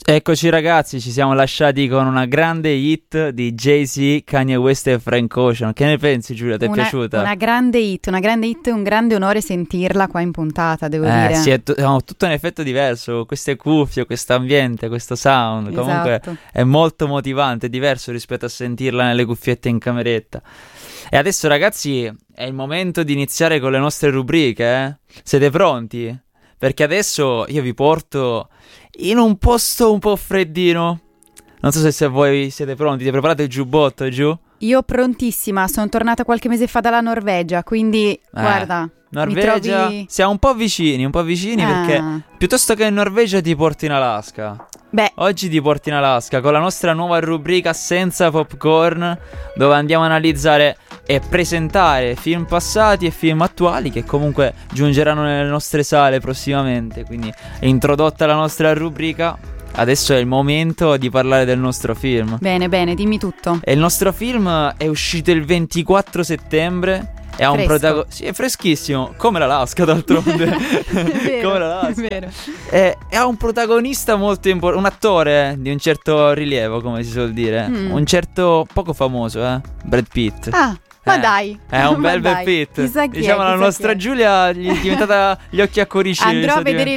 Eccoci ragazzi, ci siamo lasciati con una grande hit di Jay-Z, Kanye West e Frank Ocean. Che ne pensi, Giulia? Ti è piaciuta? Una grande hit, un grande onore sentirla qua in puntata, devo dire. Sì, è tutto un effetto diverso, queste cuffie, questo ambiente, questo sound. Esatto. Comunque è molto motivante, diverso rispetto a sentirla nelle cuffiette in cameretta. E adesso ragazzi è il momento di iniziare con le nostre rubriche, eh? Siete pronti? Perché adesso io vi porto in un posto un po' freddino. Non so se voi siete pronti, ti preparate il giubbotto giù? Io prontissima, sono tornata qualche mese fa dalla Norvegia, quindi guarda, Norvegia, mi trovi... siamo un po' vicini perché piuttosto che in Norvegia ti porto in Alaska. Beh, oggi ti porto in Alaska con la nostra nuova rubrica Senza Popcorn, dove andiamo a analizzare e presentare film passati e film attuali che comunque giungeranno nelle nostre sale prossimamente. Quindi è introdotta la nostra rubrica, adesso è il momento di parlare del nostro film. Bene, dimmi tutto. E il nostro film è uscito il 24 settembre. È un protagonista. Sì, è freschissimo. Come l'Alaska, d'altronde. Come l'Alaska. È vero. Ha un protagonista molto importante. Un attore di un certo rilievo, come si suol dire. Un certo poco famoso, Brad Pitt. Ma dai. È un bel Brad Pitt. Diciamo la nostra Giulia gli è diventata gli occhi a cuoricino. Andrò a vedere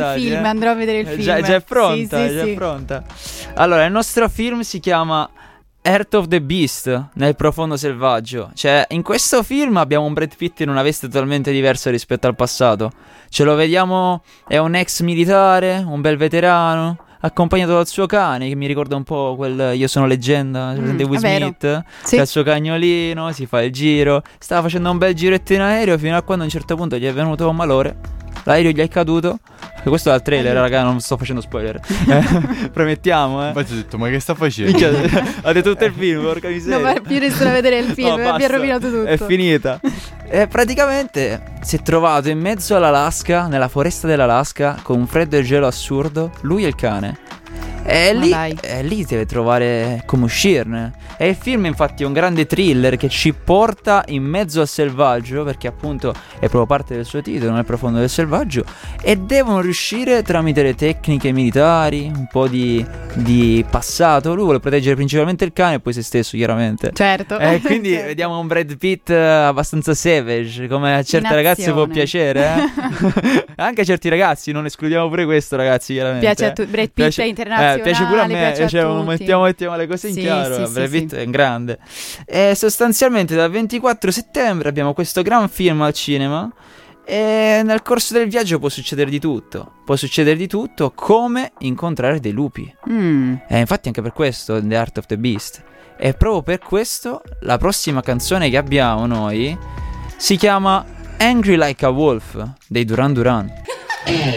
il film. Già è pronta, sì. pronta. Allora, il nostro film si chiama Heart of the Beast, nel profondo selvaggio. Cioè, in questo film abbiamo un Brad Pitt in una veste totalmente diversa rispetto al passato. Ce lo vediamo, è un ex militare, un bel veterano, accompagnato dal suo cane, che mi ricorda un po' quel Io sono leggenda, di Will Smith, sì. Che ha il suo cagnolino, si fa il giro. Stava facendo un bel giretto in aereo fino a quando a un certo punto gli è venuto un malore. L'aereo gli è caduto. Questo è il trailer, raga, non sto facendo spoiler. Promettiamo, Infatti ho detto, ma che sta facendo? Ha detto tutto il film, porca miseria. Non va più nessuno a vedere il film, no, mi ha rovinato tutto. È finita. E praticamente si è trovato in mezzo all'Alaska, nella foresta dell'Alaska, con un freddo e gelo assurdo, lui e il cane. E lì deve trovare come uscirne. E il film infatti è un grande thriller che ci porta in mezzo al selvaggio, perché appunto è proprio parte del suo titolo, nel profondo del selvaggio. E devono riuscire tramite le tecniche militari, un po' di passato. Lui vuole proteggere principalmente il cane e poi se stesso, chiaramente. Certo. E quindi vediamo un Brad Pitt abbastanza savage, come a certe ragazze può piacere, Anche a certi ragazzi, non escludiamo pure questo, ragazzi, chiaramente. Piace a tutti, Brad Pitt è internazionale. Piace pure a me, piace a tutti. mettiamo le cose in chiaro. Brad Pitt è grande. E sostanzialmente dal 24 settembre abbiamo questo gran film al cinema. E nel corso del viaggio può succedere di tutto, come incontrare dei lupi. E infatti anche per questo The Heart of the Beast. E proprio per questo la prossima canzone che abbiamo noi si chiama Angry Like a Wolf dei Duran Duran.